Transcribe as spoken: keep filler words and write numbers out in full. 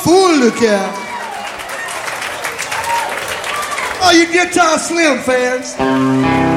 fool look here. Oh, you Guitar Slim fans.